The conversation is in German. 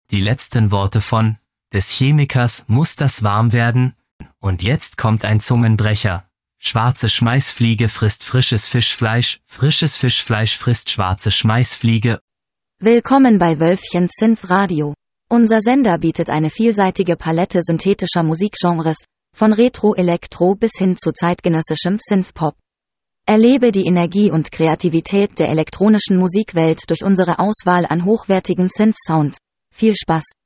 Die letzten Worte des Chemikers muss das warm werden. Und jetzt kommt ein Zungenbrecher. Schwarze Schmeißfliege frisst frisches Fischfleisch frisst schwarze Schmeißfliege. Willkommen bei Wölfchen Synth Radio. Unser Sender bietet eine vielseitige Palette synthetischer Musikgenres, von Retro-Elektro bis hin zu zeitgenössischem Synthpop. Erlebe die Energie und Kreativität der elektronischen Musikwelt durch unsere Auswahl an hochwertigen Synth-Sounds. Viel Spaß!